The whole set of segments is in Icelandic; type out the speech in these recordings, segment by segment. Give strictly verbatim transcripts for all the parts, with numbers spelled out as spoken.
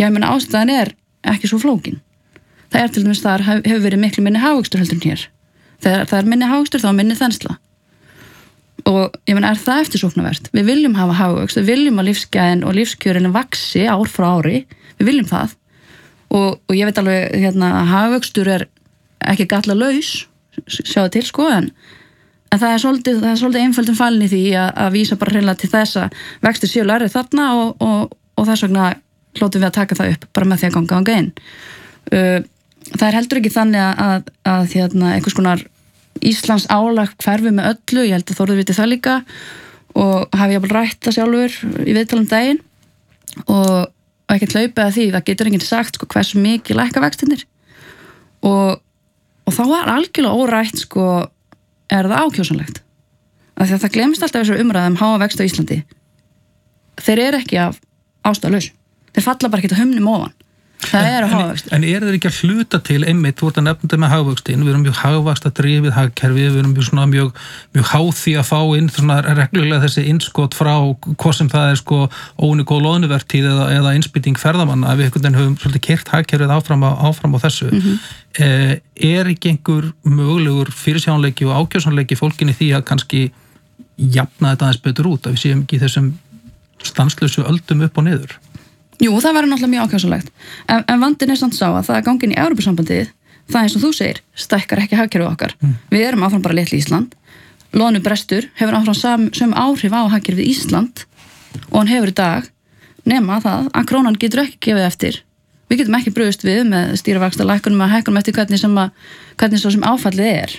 Já, ég meina ástæðan er ekki svo flókin. Það er til dæmis þar hefur verið miklu minni hagvöxtur heldur en hér. Þegar það er minni hagvöxtur þá er minni þensla. Og ég meina, er það eftirsóknarvert? Við viljum hafa hagvöxt, við viljum að lífsgæðin og lífskjörin vaxi ár frá ári. Við viljum það. Og, og ég veit alveg, hérna, að hagvöxtur er ekki galla laus, sjáðu til, sko, en, en það er svolítið, það er svolítið einföldum falin í því að, að vísa bara hreinlega til þess að vextir séu lærið þarna og, og, og þess vegna hlótum við að taka það upp bara með því að ganga ganga inn. Uh, það er heldur ekki þannig að, að, að hérna, einhvers konar Íslands álag hverfi með öllu, ég held að Þórður viti það líka og hafi ég bara rætt það sjálfur í viðtalum daginn og, og ekkert hlaupið að því, það getur enginn sagt sko, hversu mikið lækka vextinir og, og þá er algjörlega órætt sko, er það ákjósanlegt af því að það glemst alltaf þessu umræðum háa vext á Íslandi þeir eru ekki af ástæðalaus þeir falla bara ekki að humnum ofan það er að hagvöxt. En, en er þeir ekki að hluta til einmitt, þú ert að nefna þetta með hagvöxtin, við erum mjög hagvaxta drifið hagkerfi, við erum mjög, svona, mjög, mjög háþí að fá inn svona reglulega þessi innskot frá hvað sem það er sko ónigóð loðnuvertíð eða, eða innspýting ferðamanna, að við einhvern veginn höfum svolítið keyrt hagkerfið áfram á, áfram á þessu. Mm-hmm. eh, er ekki einhver mögulegur fyrirsjánleiki og ákjósanleiki fólkinni því að kannski jafna þetta aðeins betur út, að við séum ekki í þessum stanslausu öldum upp og niður? Jú, það verður náttúrulega mjög ákjósanlegt. En, en vandinn er samt sá að það er gangin í Evrópusambandið, það eins og þú segir, stækkar ekki hagkerfið okkar. Mm. Við erum áfram bara litli Ísland. Loðnubrestur hefur áfram sam, sem áhrif á hagkerfið Ísland og hann hefur í dag nema það að krónan getur ekki gefið eftir. Við getum ekki brugðist við með stýrivaxta lækkunum að hækkunum eftir hvernig sem, að, hvernig svo sem áfallið er.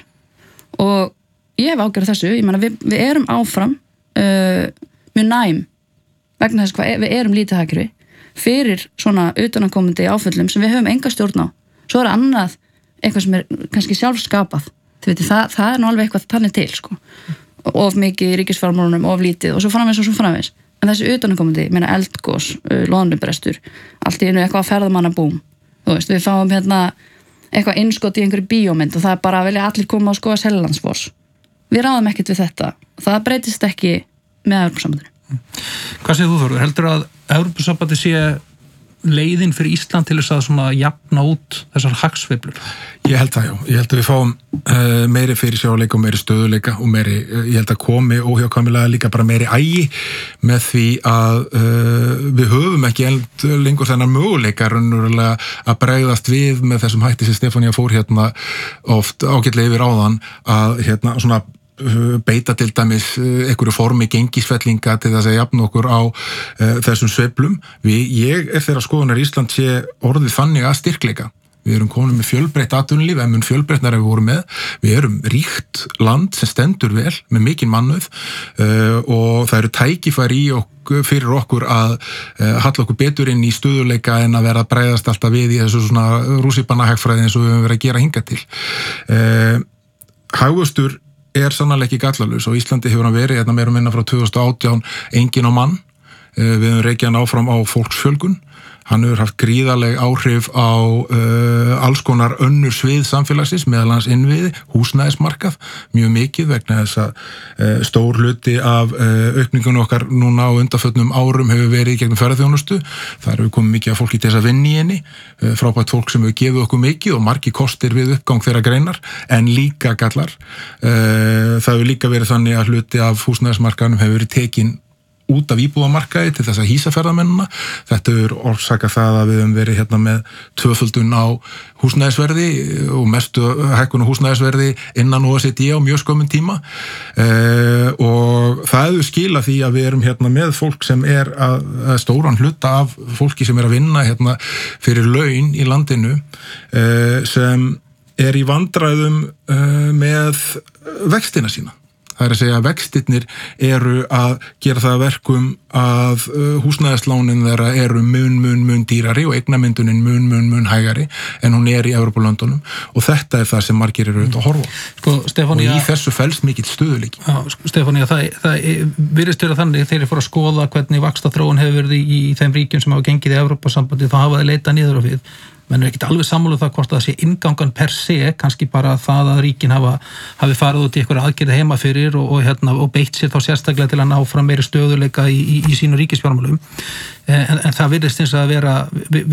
Og ég hef ágjörð þessu, ég meina við, við erum áfram uh, mjög næm vegna þess hvað við erum lítið hagkerfi fyrir svona utanakomandi áföllum sem við höfum enga stjórn á. Svo er annað eitthvað sem er kannski sjálfskapað. Þið veitir, það, það er nú alveg eitthvað þannig til, sko. Of mikið í ríkisfjármálunum, of lítið og svo framvegis og svo framvegis. En þessi utanakomandi, meina eldgos, loðnubrestur, allt í einu eitthvað ferðamannabúm. Þú veist, við fáum hérna eitthvað innskot í einhverju bíómynd og það er bara að vilja allir koma og skoða Seljalandsfoss. Við ráðum ekkert við þetta. Það breytist ekki með Evrópusambandinu. Hvað segir þú, Þórður? Heldur að Evrópusambandið sé leiðin fyrir Ísland til þess að svona jafna út þessar hagsveiflur? Ég held það, já. Ég held að við fáum uh, meiri fyrirsjáleika og meiri stöðuleika og meiri, uh, ég held að komi óhjákvæmilega líka bara meiri ægi með því að uh, við höfum ekki lengur þennan möguleika raunverulega að bregðast við með þessum hætti sem Stefanía fór hérna oft ágætlega yfir áðan að hérna svona beita til dæmis einhverju formi gengisfellinga til þess að jafna okkur á uh, þessum sveiflum. Við, ég er þeirra skoðunar Ísland sé orðið þannig að styrkleika. Við erum komin með fjölbreytt atvinnulíf, en mun fjölbreyttnar ef við vorum með. Við erum ríkt land sem stendur vel með mikinn mannauð uh, og það eru tækifæri í okkur, fyrir okkur að uh, halla okkur betur inn í stöðuleika en að vera að bregðast alltaf við í þessu svona rússíbannahagfræði eins og við höfum verið að gera hingað til. Uh, hagvöxtur er sannarlega ekki gallalaus og Íslandi hefur hann verið hérna meira og minna frá tvö þúsund og átján enginn á mann. Við höfum rekið hann áfram á fólksfjölgun. Hann hefur haft gríðarleg áhrif á uh, alls konar önnur svið samfélagsins, meðal annars innviði, húsnæðismarkað, mjög mikið vegna þess að uh, stór hluti af uh, aukningunum okkar núna á undanförnum árum hefur verið í gegnum ferðaþjónustu. Það hefur komið mikið af fólki til þess að vinna í henni, uh, frábært fólk sem hefur gefið okkur mikið og margir kostir við uppgang þeirra greinar, en líka gallar. Uh, það hefur líka verið þannig að hluti af húsnæðismarkaðnum hefur verið tekin út af íbúðamarkaði til þess að hýsa ferðamennina. Þetta er orsaka það að við höfum verið hérna með tvöföldun á húsnæðisverði og mestu hækkun á húsnæðisverði innan O E C D á mjög skömmun tíma eh, og það hefur skilað því að við erum hérna með fólk sem er að, að stóran hluta af fólki sem er að vinna hérna fyrir laun í landinu eh, sem er í vandræðum eh, með vextina sína. Það er að segja að vextirnir eru að gera það verkum að húsnæðislánin þeirra eru mun, mun, mun dýrari og eignamyndunin mun, mun, mun hægari en hún er í Evrópulöndunum og þetta er það sem margir eru auðvitað að horfa. Sko, Stefanía, og í þessu felst mikill stöðuleiki. Já, sko, Stefanía, það, það virðist vera þannig þegar ég fór að skoða hvernig vaxtaþróun hefur verið í, í þeim ríkjum sem hafa gengið í Evrópusambandið, þá hafa þeir leitað niður á við. menn er ekkert alveg sammála um það hvort það sé inngangan per se, kannski bara það að ríkin hafa, hafi farið út í einhverja aðgerð heima fyrir og, og, hérna, og beitt sér þá sérstaklega til að ná fram meiri stöðuleika í, í, í sínu ríkisfjármálum. En, en það virðist eins og að vera, við,